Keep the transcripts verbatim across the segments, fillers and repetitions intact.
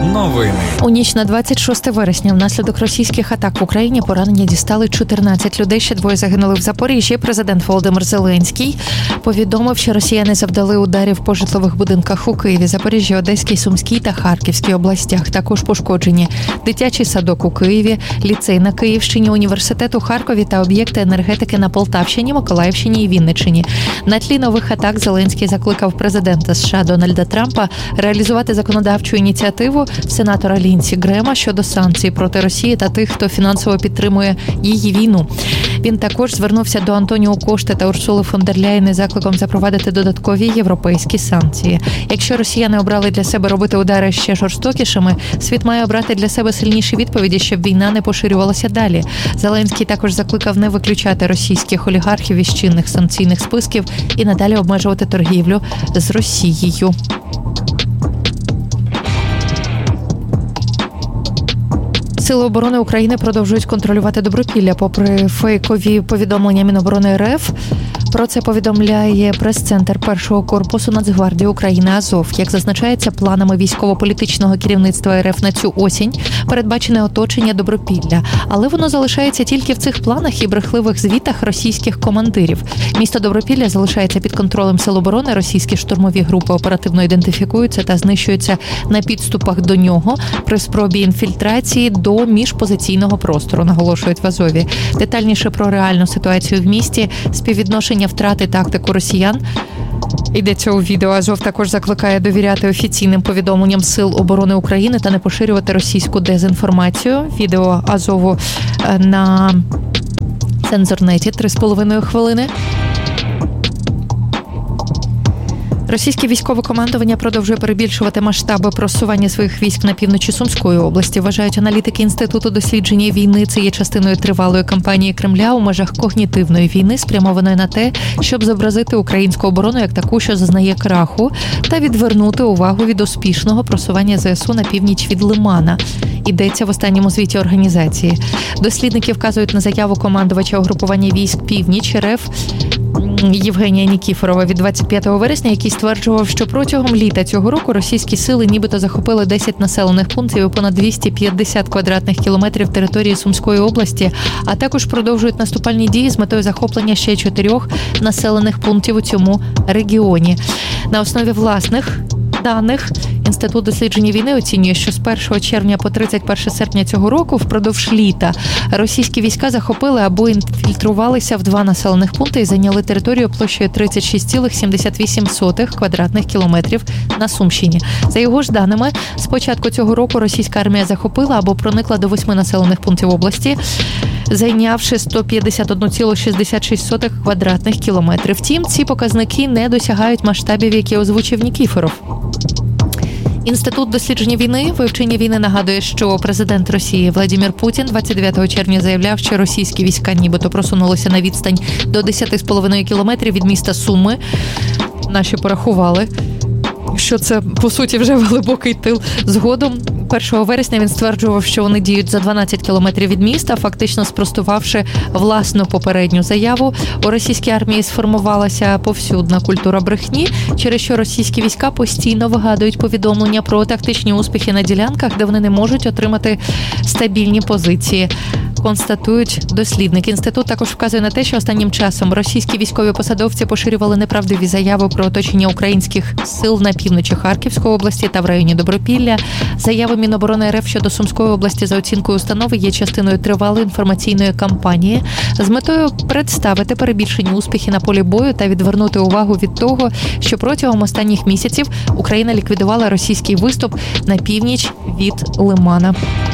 Новини. У ніч на двадцять шосте вересня внаслідок російських атак в Україні поранення дістали чотирнадцять людей, ще двоє загинули в Запоріжжі. Президент Володимир Зеленський повідомив, що росіяни завдали ударів по житлових будинках у Києві, Запоріжжі, Одеській, Сумській та Харківській областях. Також пошкоджені дитячий садок у Києві, ліцей на Київщині, університет у Харкові та об'єкти енергетики на Полтавщині, Миколаївщині і Вінниччині. На тлі нових атак Зеленський закликав президента США Дональда Трампа реалізувати законодавчу ініціативу сенатора Лінсі Грема щодо санкцій проти Росії та тих, хто фінансово підтримує її війну. Він також звернувся до Антоніо Кошти та Урсули фон дер Ляєн із закликом запровадити додаткові європейські санкції. Якщо росіяни обрали для себе робити удари ще жорстокішими, світ має обрати для себе сильніші відповіді, щоб війна не поширювалася далі. Зеленський також закликав не виключати російських олігархів із чинних санкційних списків і надалі обмежувати торгівлю з Росією. Сили оборони України продовжують контролювати Добропілля, попри фейкові повідомлення Міноборони РФ. Про це повідомляє прес-центр першого корпусу Нацгвардії України «Азов». Як зазначається, планами військово-політичного керівництва РФ на цю осінь передбачене оточення Добропілля. Але воно залишається тільки в цих планах і брехливих звітах російських командирів. Місто Добропілля залишається під контролем сил оборони. Російські штурмові групи оперативно ідентифікуються та знищуються на підступах до нього при спробі інфільтрації до міжпозиційного простору, наголошують в «Азові». Детальніше про реальну ситуацію в місті, співвідношення втрати тактику росіян йдеться у відео. «Азов» також закликає довіряти офіційним повідомленням Сил оборони України та не поширювати російську дезінформацію. Відео «Азову» на Цензорнеті три з половиною хвилини. Російське військове командування продовжує перебільшувати масштаби просування своїх військ на півночі Сумської області. Вважають аналітики Інституту дослідження війни. Це є частиною тривалої кампанії Кремля у межах когнітивної війни, спрямованої на те, щоб зобразити українську оборону як таку, що зазнає краху, та відвернути увагу від успішного просування ЗСУ на північ від Лимана. Йдеться в останньому звіті організації. Дослідники вказують на заяву командувача угрупування військ «Північ» РФ Євгенія Нікіфорова від двадцять п'ятого вересня, який стверджував, що протягом літа цього року російські сили нібито захопили десять населених пунктів і понад двісті п'ятдесят квадратних кілометрів території Сумської області, а також продовжують наступальні дії з метою захоплення ще чотирьох населених пунктів у цьому регіоні. На основі власних даних Інститут дослідження війни оцінює, що з першого червня по тридцять перше серпня цього року впродовж літа російські війська захопили або інфільтрувалися в два населених пункти і зайняли територію площею тридцять шість цілих сімдесят вісім сотих квадратних кілометрів на Сумщині. За його ж даними, з початку цього року російська армія захопила або проникла до восьми населених пунктів області, зайнявши сто п'ятдесят одну цілу шістдесят шість сотих квадратних кілометрів. Втім, ці показники не досягають масштабів, які озвучив Нікіфоров. Інститут дослідження війни, вивчення війни нагадує, що президент Росії Владимир Путін двадцять дев'ятого червня заявляв, що російські війська нібито просунулися на відстань до десять з половиною кілометрів від міста Суми. Наші порахували, що це, по суті, вже глибокий тил. Згодом першого вересня він стверджував, що вони діють за дванадцять кілометрів від міста, фактично спростувавши власну попередню заяву. У російській армії сформувалася повсюдна культура брехні, через що російські війська постійно вигадують повідомлення про тактичні успіхи на ділянках, де вони не можуть отримати стабільні позиції, констатують дослідники. Інститут також вказує на те, що останнім часом російські військові посадовці поширювали неправдиві заяви про оточення українських сил на півночі Харківської області та в районі Добропілля. Заяви Міноборони РФ щодо Сумської області за оцінкою установи є частиною тривалої інформаційної кампанії з метою представити перебільшені успіхи на полі бою та відвернути увагу від того, що протягом останніх місяців Україна ліквідувала російський виступ на північ від Лимана.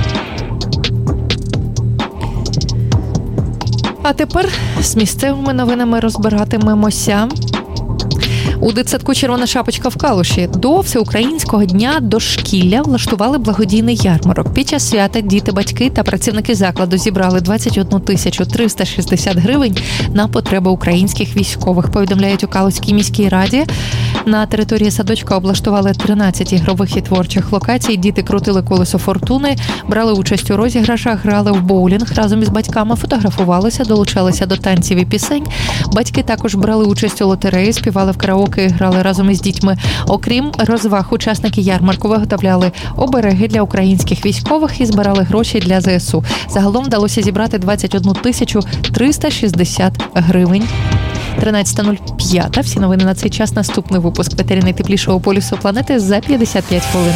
А тепер з місцевими новинами розбиратимемося. У дитсадку «Червона шапочка» в Калуші до Всеукраїнського дня дошкілля влаштували благодійний ярмарок. Під час свята діти, батьки та працівники закладу зібрали двадцять одну тисячу триста шістдесят гривень на потреби українських військових, повідомляють у Калузькій міській раді. На території садочка облаштували тринадцять ігрових і творчих локацій. Діти крутили колесо фортуни, брали участь у розіграшах, грали в боулінг разом із батьками, фотографувалися, долучалися до танців і пісень. Батьки також брали участь у лотереї, співали в караоке роки грали разом із дітьми. Окрім розваг, учасники ярмарку виготовляли обереги для українських військових і збирали гроші для ЗСУ. Загалом вдалося зібрати двадцять одну тисячу триста шістдесят гривень. тринадцята нуль п'ять. Всі новини на цей час. Наступний випуск в етері найтеплішого полюсу планети за п'ятдесят п'ять хвилин.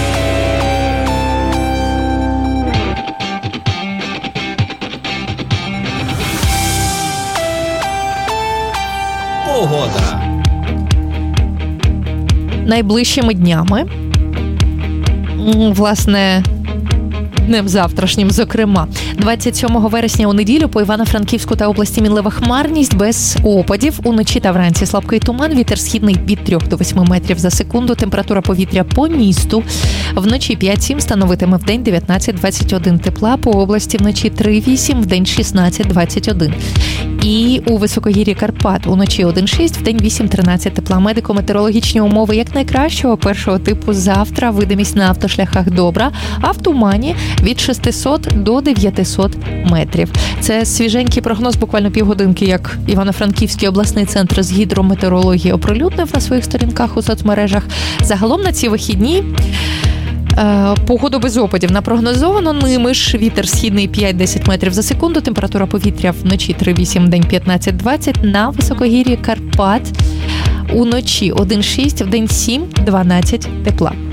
Погода. Найближчими днями, власне, днем завтрашнім, зокрема, двадцять сьомого вересня у неділю по Івано-Франківську та області мінлива хмарність без опадів. Уночі та вранці слабкий туман, вітер східний від трьох до восьми метрів за секунду. Температура повітря по місту вночі п'ять-сім, становитиме вдень дев'ятнадцять двадцять один тепла, по області вночі три-вісім, вдень шістнадцять двадцять один. І у високогір'ї Карпат уночі один-шість, вдень вісім-тринадцять тепла. Медико-метеорологічні умови як найкращого першого типу завтра. Видимість на автошляхах добра, а в тумані від шістсот до дев'ятисот метрів. Це свіженький прогноз, буквально півгодинки, як Івано-Франківський обласний центр з гідрометеорології оприлюднив на своїх сторінках у соцмережах. Загалом на ці вихідні погоду без опадів напрогнозовано. Ними ж вітер східний п'ять-десять метрів за секунду, температура повітря вночі три-вісім, вдень п'ятнадцять двадцять, на високогір'ї Карпат уночі один-шість, вдень сім-дванадцять тепла.